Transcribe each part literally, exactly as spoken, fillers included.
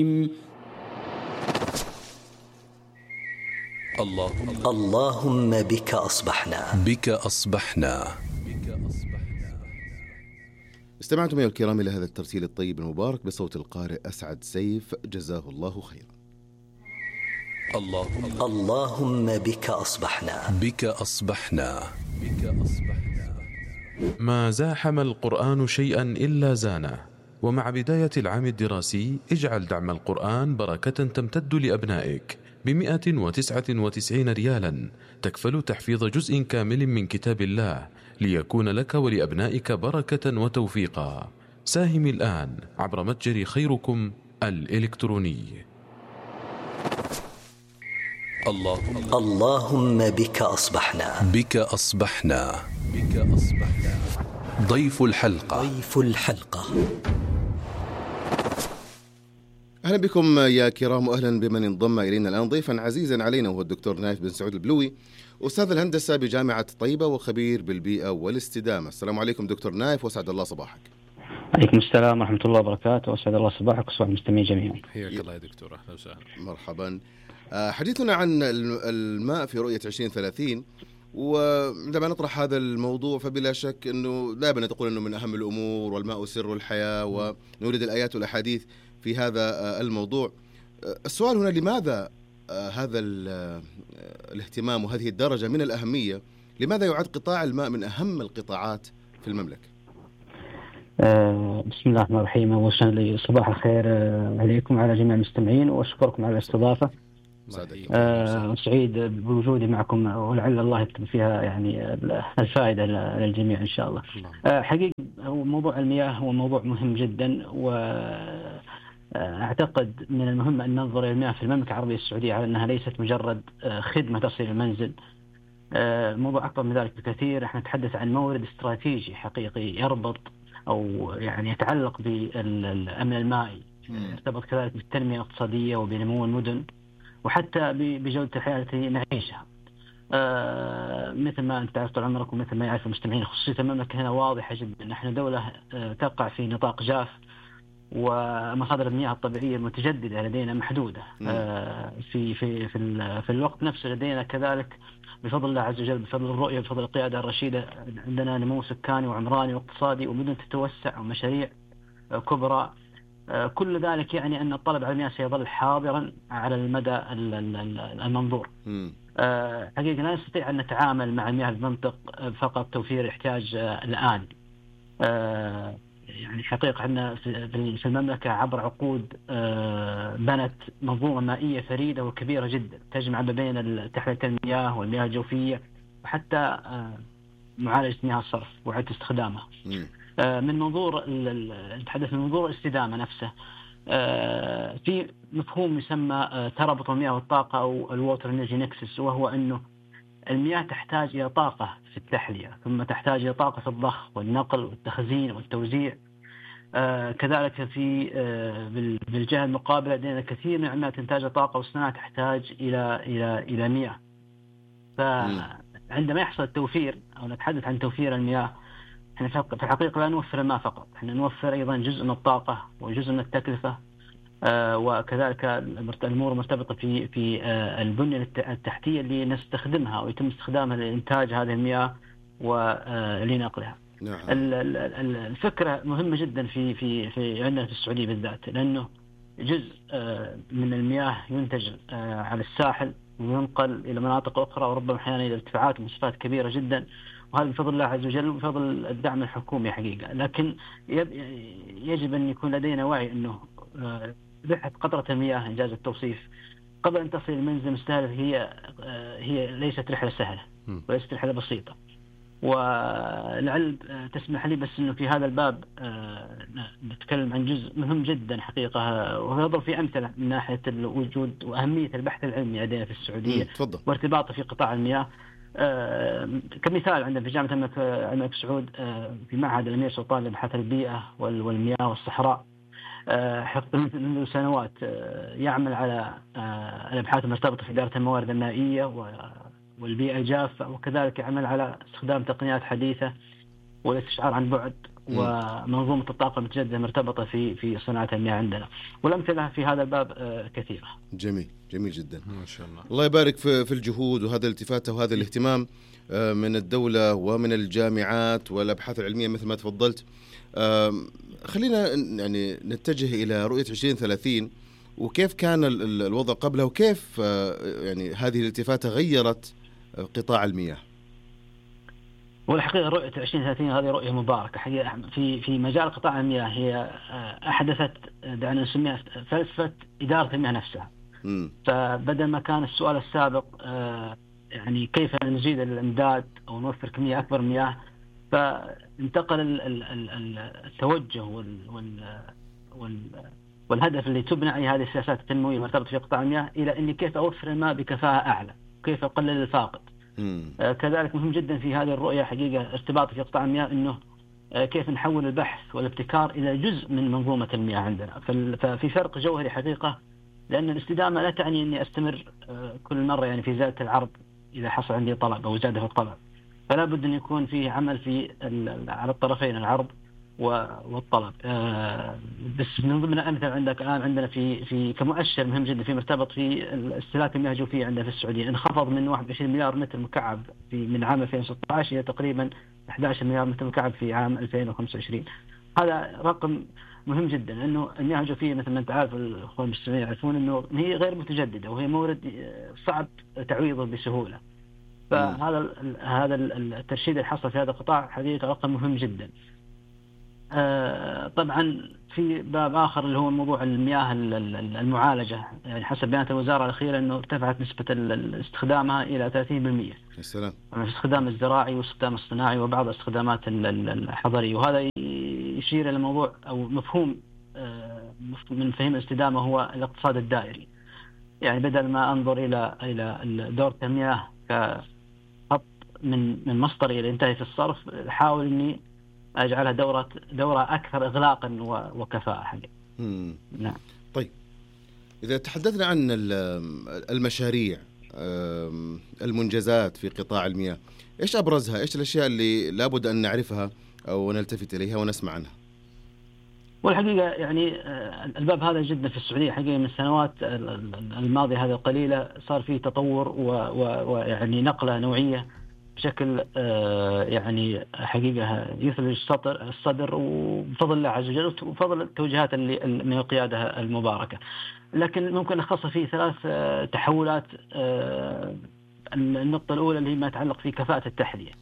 اللهم اللهم بك أصبحنا بك أصبحنا استمعتم أيها الكرام إلى هذا الترتيل الطيب المبارك بصوت القارئ أسعد سيف، جزاه الله خيرا. اللهم اللهم بك أصبحنا بك أصبحنا بك أصبحنا. ما زاحم القرآن شيئا إلا زانه. ومع بداية العام الدراسي اجعل دعم القرآن بركة تمتد لأبنائك بمئة وتسعة وتسعين ريالا، تكفل تحفيظ جزء كامل من كتاب الله ليكون لك ولأبنائك بركة وتوفيقا. ساهم الآن عبر متجر خيركم الإلكتروني. اللهم اللهم بك أصبحنا بك أصبحنا بك أصبحنا. ضيف الحلقة ضيف الحلقة. أهلا بكم يا كرام، وأهلا بمن انضم إلينا الآن. ضيفا عزيزا علينا وهو الدكتور نايف بن سعود البلوي، أستاذ الهندسة بجامعة طيبة وخبير بالبيئة والاستدامة. السلام عليكم دكتور نايف، وسعد الله صباحك. عليكم السلام ورحمة الله وبركاته، وسعد الله صباحك وصباح المستمعين جميعا. حياك الله يا دكتور، أهلا وسهلا. مرحبا. حديثنا عن الماء في رؤية عشرين ثلاثين، وعندما نطرح هذا الموضوع فبلا شك أنه لا بد تقول أنه من أهم الأمور، والماء سر الحياة، ونورد الآيات والأحاديث في هذا الموضوع. السؤال هنا، لماذا هذا الاهتمام وهذه الدرجة من الأهمية؟ لماذا يعد قطاع الماء من أهم القطاعات في المملكة؟ أه بسم الله الرحمن الرحيم. أولا صباح الخير عليكم وعلى جميع المستمعين، وأشكركم على الاستضافة. أه سعيد بوجودي معكم، ولعل الله يكتب فيها يعني الفائدة للجميع إن شاء الله. أه حقيقة موضوع المياه هو موضوع مهم جدا، و أعتقد من المهم أن ننظر إلى المياه في المملكة العربية السعودية على أنها ليست مجرد خدمة تصل المنزل. الموضوع أكبر من ذلك بكثير. احنا نتحدث عن مورد استراتيجي حقيقي يربط أو يعني يتعلق بالأمن المائي، يرتبط كذلك بالتنمية الاقتصادية وبنمو المدن، وحتى بجودة الحياة التي نعيشها. مثل ما أنت تعرف طول عمرك ومثل ما يعرف المستمعين، خصوصية المملكة هنا واضحة جدا. نحن دولة تقع في نطاق جاف، ومصادر المياه الطبيعية المتجددة لدينا محدودة. آه في في في في الوقت نفسه لدينا كذلك بفضل الله عز وجل، بفضل الرؤية، بفضل القيادة الرشيدة، عندنا نمو سكاني وعمراني واقتصادي ومدن تتوسع ومشاريع آه كبرى. آه كل ذلك يعني أن الطلب على المياه سيظل حاضرا على المدى المنظور. آه حقيقة لا نستطيع أن نتعامل مع المياه بمنطق فقط توفير احتياج آه الآن. آه يعني حقيقة احنا في المملكة عبر عقود بنت منظومة مائية فريدة وكبيرة جدا تجمع ما بين تحلية المياه والمياه الجوفية وحتى معالجة مياه الصرف وإعادة استخدامها. من منظور نتحدث من منظور الاستدامة نفسه، في مفهوم يسمى ترابط المياه والطاقة أو الووتر انرجي نكسس، وهو أنه المياه تحتاج إلى طاقة في التحلية، ثم تحتاج إلى طاقة في الضخ والنقل والتخزين والتوزيع. آه كذلك في آه بالجهة المقابلة لدينا كثير من عمليات إنتاج الطاقة والصناعة تحتاج إلى إلى إلى مياه. فعندما يحصل التوفير أو نتحدث عن توفير المياه، احنا في الحقيقة لا نوفر الماء فقط، احنا نوفر أيضا جزء من الطاقة وجزء من التكلفة، آه وكذلك الأمور المرتبطة في في آه البنية التحتية اللي نستخدمها ويتم استخدامها لإنتاج هذه المياه ولنقلها. نعم. الفكرة مهمة جدا في في في عندنا في السعودية بالذات، لأنه جزء آه من المياه ينتج آه على الساحل وينقل إلى مناطق أخرى، وربما أحيانا إلى ارتفاعات ومسافات كبيرة جدا، وهذا بفضل الله عز وجل وبفضل الدعم الحكومي حقيقة. لكن يجب أن يكون لدينا وعي أنه آه رحلة قطرة المياه إنجاز التوصيف قبل أن تصل المنزل مستهدف هي هي ليست رحلة سهلة وليست رحلة بسيطة. ولعل تسمح لي بس أنه في هذا الباب نتكلم عن جزء مهم جدا حقيقة، ويضرب في أمثلة من ناحية الوجود وأهمية البحث العلمي لدينا في السعودية وارتباطه في قطاع المياه. كمثال عندنا في جامعة الملك سعود في معهد الأمير سلطان لبحث البيئة والمياه والصحراء، منذ سنوات يعمل على الأبحاث المرتبطة في إدارة الموارد المائية والبيئة الجافة، وكذلك يعمل على استخدام تقنيات حديثة والاستشعار عن بعد ومنظومة الطاقة المتجددة مرتبطة في في صناعة المياه عندنا، والأمثلة في هذا الباب كثيرة. جميل جميل جدا، ما شاء الله. الله يبارك في في الجهود وهذا الالتفاتة وهذا الاهتمام من الدولة ومن الجامعات والأبحاث العلمية مثل ما تفضلت. خلينا يعني نتجه إلى رؤية عشرين ثلاثين، وكيف كان الوضع قبلها، وكيف يعني هذه الالتفاتة غيرت قطاع المياه. والحقيقة رؤية عشرين ثلاثين هذه رؤية مباركة حقيقة في في مجال قطاع المياه. هي أحدثت دعنا نسميها فلسفة إدارة المياه نفسها. م. فبدل ما كان السؤال السابق يعني كيف نزيد الإمداد أو نوفر كمية أكبر مياه، فانتقل التوجه وال وال والهدف اللي تبنى عليه هذه السياسات التنموية المرتبطة في قطاع المياه إلى إني كيف أوفر الماء بكفاءة أعلى، كيف أقلل الفاقد. آه كذلك مهم جدا في هذه الرؤية حقيقة ارتباط في قطاع المياه إنه آه كيف نحول البحث والابتكار إلى جزء من منظومة المياه عندنا. ففي فرق جوهري حقيقة، لأن الاستدامة لا تعني إني أستمر آه كل مرة يعني في زيادة العرض إذا حصل عندي طلب أو زادة في الطلب، فلا بد أن يكون فيه عمل في على الطرفين العرض والطلب. آه بس من ضمن الأمثلة عندك الآن عندنا في في كمؤشر مهم جدا في مرتبط في استهلاك المياه الجوفية عندنا في السعودية، انخفض من واحد وعشرين مليار متر مكعب في من عام ألفين وستة عشر إلى تقريبا أحد عشر مليار متر مكعب في عام ألفين وخمسة وعشرين. هذا رقم مهم جدا، لأنه المياه الجوفية مثل ما أنت عارف الأخوة المستمعين يعرفون أنه هي غير متجددة وهي مورد صعب تعويضه بسهولة. فهذا هذا الترشيد اللي حصل في هذا القطاع حقيقة رقم مهم جدا. آه طبعا في باب آخر اللي هو موضوع المياه المعالجة، يعني حسب بيانات الوزارة الأخيرة أنه ارتفعت نسبة استخدامها إلى ثلاثين بالمئة. السلام. في الاستخدام الزراعي والاستخدام الصناعي وبعض الاستخدامات الحضرية، وهذا يشير إلى موضوع أو مفهوم آه من مفاهيم الاستدامة هو الاقتصاد الدائري. يعني بدل ما أنظر إلى إلى دورة المياه كخط من من مصدر إلى انتهي في الصرف، حاول إني أجعلها دورة دورة أكثر إغلاقا وكفاءة حقيقة. نعم. طيب إذا تحدثنا عن المشاريع المنجزات في قطاع المياه، إيش أبرزها؟ إيش الأشياء اللي لابد أن نعرفها أو نلتفت إليها ونسمع عنها؟ والحقيقة يعني الباب هذا جدا في السعودية حقيقة من السنوات الماضية هذه القليلة صار فيه تطور ويعني نقلة نوعية بشكل يعني حقيقة يثلج الصدر الصدر وبفضل الله عز وجل وبفضل التوجيهات اللي من القيادة المباركة. لكن ممكن نخصص فيه ثلاث تحولات. النقطة الأولى اللي هي ما يتعلق في كفاءة التحلية.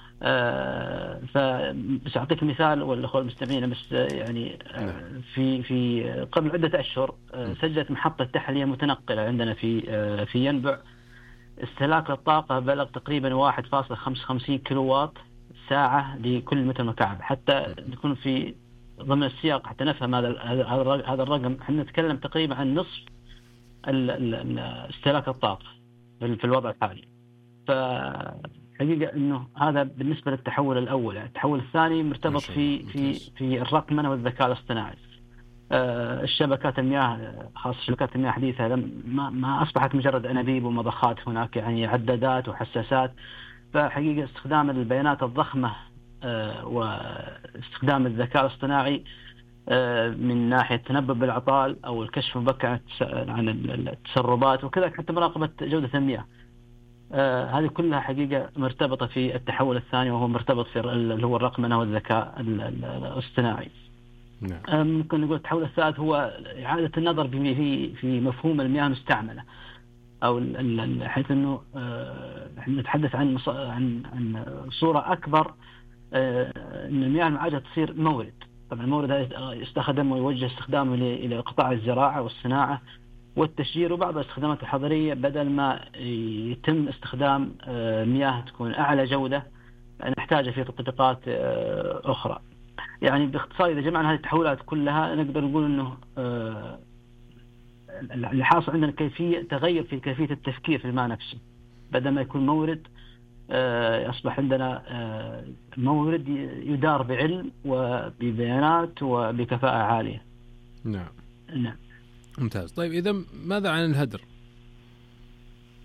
فبس أعطيك مثال والأخوة المستمعين، بس يعني في في قبل عدة أشهر سجلت محطة تحلية متنقلة عندنا في في ينبع، استهلاك الطاقة بلغ تقريبا واحد فاصلة خمسة وخمسين كيلو واط ساعة لكل متر مكعب. حتى نكون في ضمن السياق حتى نفهم هذا هذا الرقم، احنا نتكلم تقريبا عن نصف استهلاك الطاقة في الوضع الحالي. فحقيقة انه هذا بالنسبة للتحول الاول. التحول الثاني مرتبط في في في الرقمنة والذكاء الاصطناعي. الشبكات المياه خاصة شبكات المياه الحديثة ما ما أصبحت مجرد أنابيب ومضخات، هناك يعني عدادات وحساسات. فحقيقة استخدام البيانات الضخمة واستخدام الذكاء الاصطناعي من ناحية تنبؤ بالأعطال أو الكشف المبكر عن التسربات، وكذلك حتى مراقبة جودة المياه. هذه كلها حقيقة مرتبطة في التحول الثاني، وهو مرتبط في اللي هو الرقمنة والذكاء الاصطناعي. نعم. ممكن نقول التحول الثالث هو إعادة النظر في في مفهوم المياه المستعملة، أو حيث إنه احنا نتحدث عن عن عن صورة أكبر، إن المياه المعالجة تصير مورد. طبعا المورد هذا يستخدم ويوجه استخدامه إلى قطاع الزراعة والصناعة والتشجير وبعض الاستخدامات الحضرية، بدل ما يتم استخدام مياه تكون أعلى جودة نحتاجها في تطبيقات أخرى. يعني باختصار إذا جمعنا هذه التحولات كلها نقدر نقول إنه آه اللي حاصل عندنا كيفية تغير في كيفية التفكير في الماء نفسه. بدل ما يكون مورد آه أصبح عندنا آه مورد يدار بعلم وببيانات وبكفاءة عالية. نعم. نعم. ممتاز. طيب إذا ماذا عن الهدر؟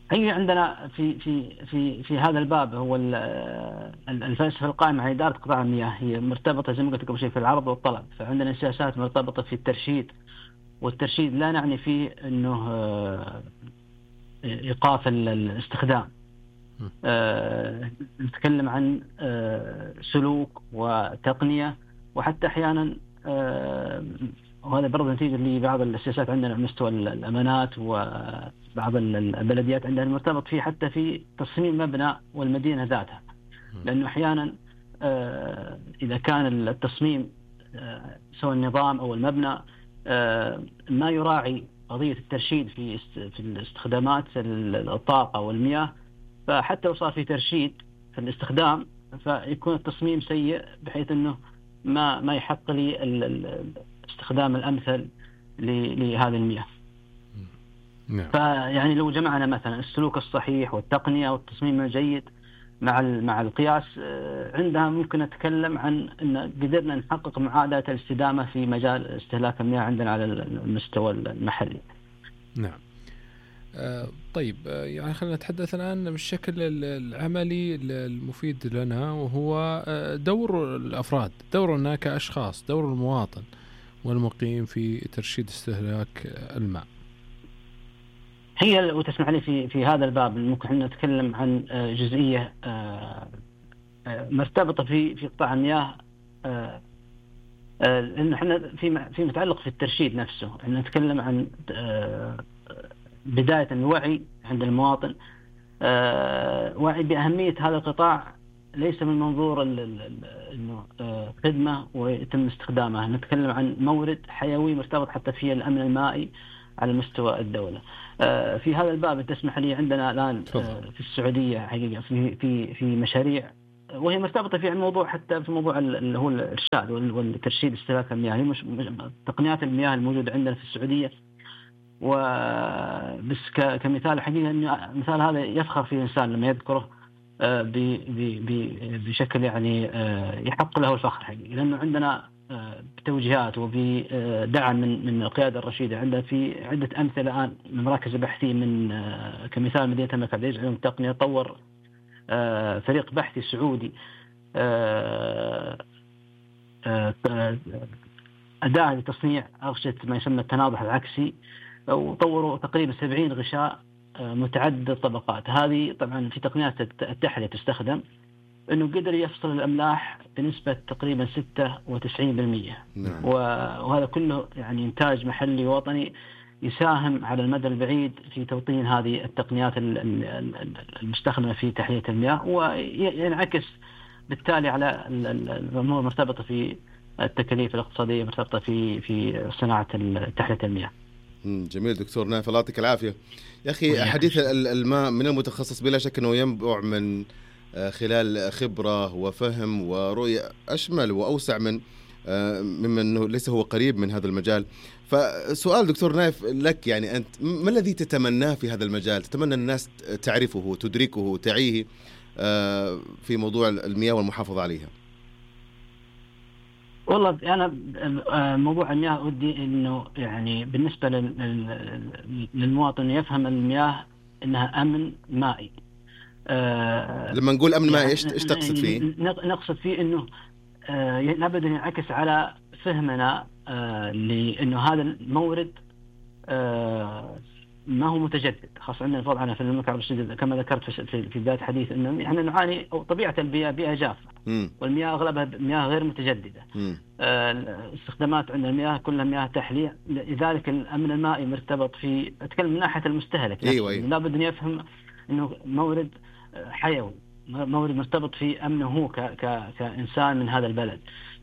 هي عندنا في في في في هذا الباب هو الفلسفة القائمة على إدارة قطاع المياه هي مرتبطة زي ما قلت قبل شيء في العرض والطلب. فعندنا سياسات مرتبطة في الترشيد، والترشيد لا نعني فيه إنه إيقاف الاستخدام. نتكلم عن سلوك وتقنية، وحتى أحيانا وهذا برضه نتيجة لبعض السياسات عندنا على مستوى الأمانات، وبعض البلديات عندها المرتبط فيه حتى في تصميم مبنى والمدينة ذاتها. لأنه أحيانا إذا كان التصميم سواء النظام أو المبنى ما يراعي قضية الترشيد في في الاستخدامات الطاقة والمياه، فحتى لو صار في ترشيد في الاستخدام فيكون التصميم سيء بحيث أنه ما ما يحق لي الاستخدام الأمثل لهذه المياه. نعم. فيعني لو جمعنا مثلا السلوك الصحيح والتقنية والتصميم الجيد مع مع القياس، عندها ممكن نتكلم عن أن قدرنا نحقق معادلة الاستدامة في مجال استهلاك المياه عندنا على المستوى المحلي. نعم. آه طيب، آه يعني خلينا نتحدث الآن بالشكل العملي المفيد لنا، وهو آه دور الأفراد، دورنا كأشخاص، دور المواطن والمقيم في ترشيد استهلاك الماء. هي وتسمح لي في في هذا الباب ممكن نتكلم عن جزئية مرتبطة في في قطاع المياه، لأنه احنا في في متعلق في الترشيد نفسه. احنا نتكلم عن بداية الوعي عند المواطن، وعي بأهمية هذا القطاع ليس من منظور انه خدمة ويتم استخدامها. نتكلم عن مورد حيوي مرتبط حتى في الأمن المائي على مستوى الدولة. في هذا الباب تسمح لي عندنا الآن في السعودية حقيقة في في في مشاريع وهي مرتبطة في الموضوع، حتى في موضوع اللي هو الإرشاد والترشيد استهلاك المياه. هي مش تقنيات المياه الموجودة عندنا في السعودية، وبس كمثال حقيقة إن مثال هذا يفخر فيه الإنسان لما يذكره بشكل يعني يحق له الفخر حقيقة، لأنه عندنا بتوجيهات وبدعم من من القيادة الرشيدة. عندنا في عدة أمثلة الآن من مراكز بحثية، من كمثال مدينة الملك عبد العزيز علوم التقنية طور فريق بحثي سعودي أداة لتصنيع أغشية ما يسمى التناضح العكسي، وطوروا تقريبا سبعين غشاء متعدد الطبقات. هذه طبعا في تقنيات التحلية تستخدم، أنه قدر يفصل الأملاح بنسبة تقريبا ستة وتسعين بالمئة. نعم. وهذا كله يعني إنتاج محلي وطني يساهم على المدى البعيد في توطين هذه التقنيات المستخدمة في تحلية المياه، وينعكس بالتالي على الأمور المرتبطة في التكاليف الاقتصادية مرتبطة في في صناعة تحلية المياه. جميل دكتور نايف، الله يعطيك العافية. يا أخي حديث الماء من المتخصص بلا شك أنه ينبع من خلال خبرة وفهم ورؤية أشمل وأوسع من مما أنه ليس هو قريب من هذا المجال. فسؤال دكتور نايف لك، يعني أنت ما الذي تتمناه في هذا المجال؟ تتمنى الناس تعرفه تدركه تعيه في موضوع المياه والمحافظة عليها؟ والله أنا موضوع المياه ودي إنه يعني بالنسبة للمواطن يفهم المياه إنها أمن مائي. آه لما نقول أمن مائي إيش إيش تقصد فيه؟ نقصد فيه إنه آه لابد أن ينعكس على فهمنا آه لأنه هذا المورد آه ما هو متجدد. خاصة عندنا الوضع في المملكة العربية السعودية كما ذكرت في في بداية الحديث إنه إحنا نعاني أو طبيعة البيئة بيئة جافة، والمياه أغلبها مياه غير متجددة. آه استخدامات عندنا المياه كلها مياه تحلية، لذلك الأمن المائي مرتبط في أتكلم من ناحية المستهلك. أيوة أيوة. لابد أن يفهم إنه مورد حيوي، مورد مرتبط في أمنه هو ك ك كإنسان من هذا البلد.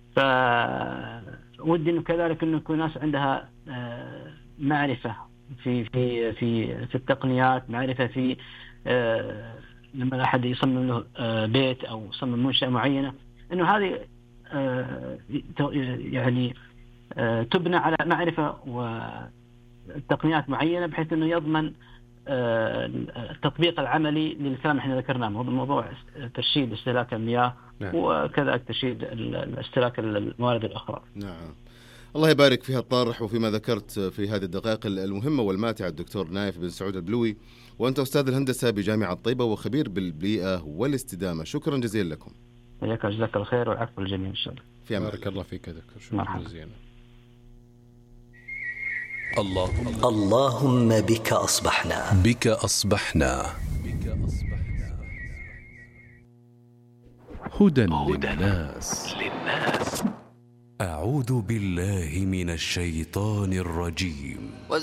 فودي إنه كذلك إنه يكون ناس عندها آه معرفة في في في في التقنيات، معرفة في آه لما أحد يصمم له آه بيت أو يصمم منشأة معينة، إنه هذه آه يعني آه تبنى على معرفة وتقنيات معينة بحيث إنه يضمن آه التطبيق العملي للكلام احنا ذكرناه، موضوع ترشيد استهلاك المياه. نعم. وكذلك ترشيد استهلاك الموارد الأخرى. نعم. الله يبارك في هالطرح وفيما ذكرت في هذه الدقائق المهمة والماتعة الدكتور نايف بن سعود البلوي، وأنت أستاذ الهندسة بجامعة طيبة وخبير بالبيئة والاستدامة. شكرا جزيلا لكم. حياك جزاك الله خير والعفو للجميع إن شاء الله. في أمان. بارك الله فيك يا دكتور، شكرا مرحبا. جزيلا. اللهم اللهم بك أصبحنا. بك أصبحنا. هدى للناس. أعوذ بالله من الشيطان الرجيم.